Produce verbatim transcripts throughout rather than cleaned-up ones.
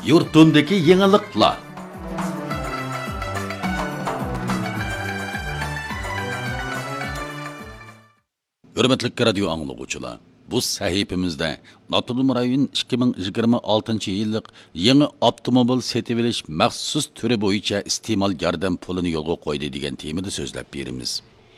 yurtundaki yeniliklar. Hürmetli radyo anlıqçılar, bu sahifimizde Autonom rayon ikki ming yigirma oltinchi yillik yangi avtomobil setib olish maxsus turi bo'yicha iste'mol yordam pulini yo'lga qo'ydi degan temada so'zlab beramiz.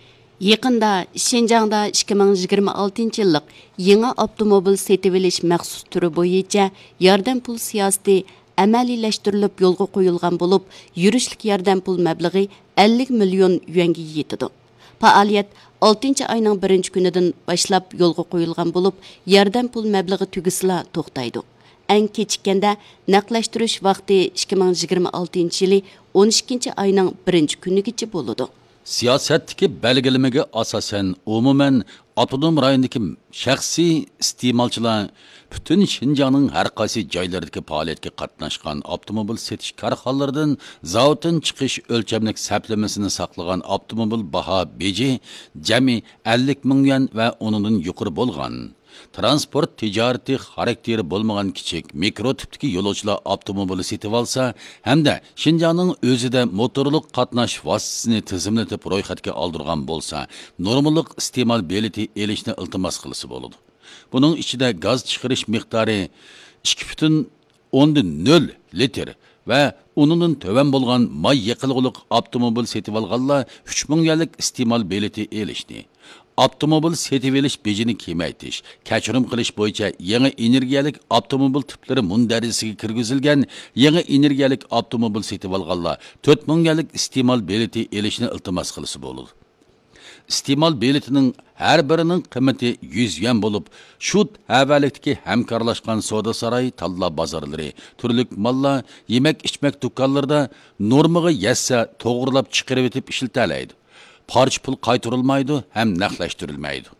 Yaqında Şinjan'da ikki ming yigirma oltinchi yillik yangi avtomobil setib olish maxsus turi bo'yicha yordam pul siyosati amaliyleştirilib yo'lga qo'yilgan bo'lib, yurishlik yordam pul mablag'i ellik million yuanga yetadi. Fəaliyyət oltinchi ayning birinchi kunidan boshlab yo'lga qo'yilgan bo'lib, yordam pul mablag'i tugisila to'xtaydi. Eng kechikkanda naqlashtirish vaqti ikki ming yigirma oltinchi yili o'n ikkinchi ayning birinchi kunigacha bo'ladi. Siyosatdagi belgilamaga asosan umuman Autonom rayondagi shaxsiy iste'molchilar butun Şinjanning har qaysi joylaridagi faoliyatga qatnashgan avtomobil setish korxonalaridan zavoddan chiqish o'lchamlik saplamasini saqlagan avtomobil baho beji jami ellik ming yuan va undan yuqori bo'lgan. Transport ticareti xarakteri bo'lmagan kichik mikro tipdagi yo'lovchilar avtomobili setib olsa hamda Şinjanning o'zida motorliq qatnash vositasini tizimlatib ro'yxatga oldirgan bo'lsa, normallik iste'mol bileti elishni iltimos qilsa bo'ladi. Buning ichida gaz chiqarish miqdori ikki butun o'ndan nol litr va undan tovan bo'lgan may yiqilg'uliq avtomobil setib olganlar uch ming yuanlik iste'mol bileti elishni, avtomobil setib olish bejini kemaytish, kechirim qilish bo'yicha yangi energiyalik avtomobil tiplari mundarisiga kirgizilgan yangi energiyalik avtomobil setib olganlar to'rt ming yuanlik iste'mol bileti elishni iltimos qilsa bo'ladi. İste'mol biletining har birining qiymati yuz yuan bo'lib, shu havalikdagi hamkorlashgan savdo saroyi, talla bozorlari, turli mollar, yemak-ichmak do'konlarida normaga yassa to'g'rilab chiqarib etib ishlatiladi. Parcha pul qaytarilmaydi ham naqlashtirilmaydi.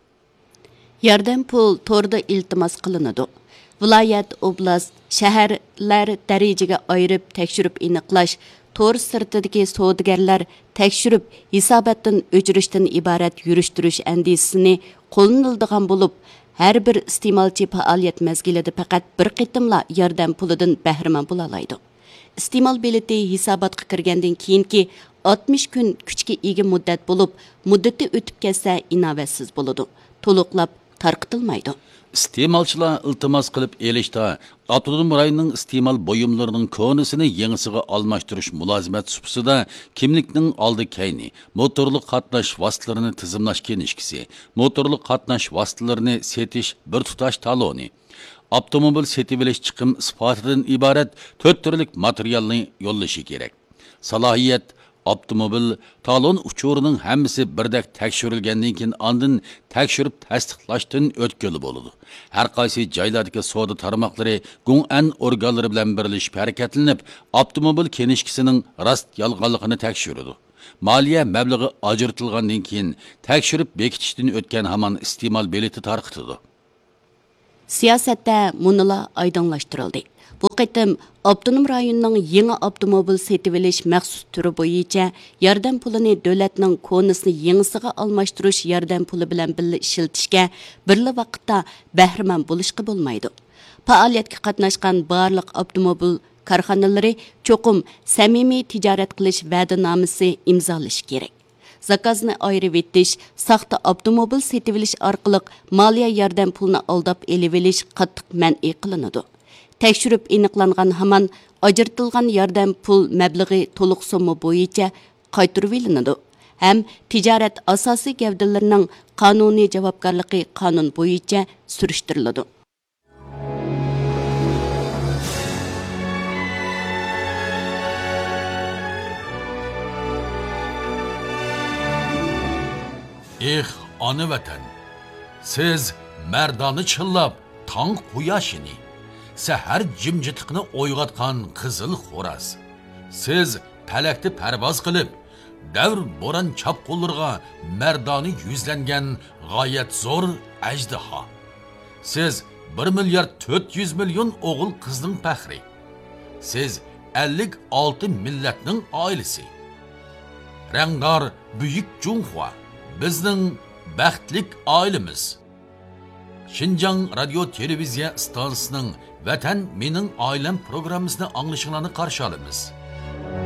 Yordam pul to'rda iltimos qilinadi. Viloyat, oblast, shaharlar darajaga ayirib tekshirib aniqlash, to'r sirtidagi savdogarlar tekshirib hisobotdan o'chirishdan iborat yurishtirish andisini qo'llaniladigan bo'lib, har bir iste'molchi faoliyat mazgilida faqat bir qitimla yordam pulidan bahramand bo'la oladi. Iste'mol bileti hisobotga kirgandan keyingi oltmish kun kuchga ega muddat bo'lib, muddati o'tib ketsa inovatsiz bo'ladi. To'liqlab tarqitilmaydi. İste'molchilar iltimos qilib elishda Autonom rayonning iste'mol buyumlarining konusini yangisiga almashtirish mulozimat subsida kimlikning oldi kayni, motorli qatnash vositalarini tizimlash kenishkisi, motorli qatnash vositalarini setish bir tutash taloni, avtomobil setib olish chiqim isbotidan iborat to'rt turlik materialni yo'llashi kerak. Salohiyat avtomobil talon uchurining hammasi birdek tekshirilgandan keyin andin tekshirib tasdiqlashdan o'tkazilib bo'ladi. Har qaysi joylardagi savdo tarmoqlari Gung'an organlari bilan birlashib harakatlanib, avtomobil kenishkisining rost yolg'onligini tekshiradi. Moliya mablag'i ajratilgandan keyin tekshirib bekitishdan o'tgan hamon iste'mol bileti tarqitadi. Siyosatda munila aydınlaştırıldı. Bu qitim Autonom rayonning yangi avtomobil setib olish maxsus turi bo'yicha yordam pulini davlatning konusini yangisiga almashtirish yordam puli bilan birga ishlatishga birla vaqtda bahramand bo'lishga bo'lmaydi. Faoliyatga qatnashgan barliq avtomobil korxonalari cho'qim samimiy tijorat qilish va'danomasi imzolash kerak. Zakazni ayirib etish, saxta avtomobil setib olish orqali moliya yordam pulini aldab elib olish qattiq man'iy qilinadi. Tekshirib aniqlangan hamon ajratilgan yordam pul mablag'i to'liq summa bo'yicha qaytarib olinadi. Ham tijorat asosiy gavdalarining qonuniy javobgarligi qonun bo'yicha surishtiriladi. Eh, ana vatan, siz mardoni chillab tong quyoshini, sahar jimjitiqni o'yg'atgan qizil xo'raz. Siz palakni parvoz qilib, davr bo'ron chapqullarga mardoni yuzlangan g'oyat zo'r ajdaho. Siz bir milliard to'rt yuz million o'g'il qizning faxri. Siz ellik olti millatning oilasi. Rangdor buyuk Junxua bizning baxtlik oilamiz. Şinjan Radio Televiziya stansiyasining Vatan mening oilam programmasini anglashinglarni qarshi olamiz.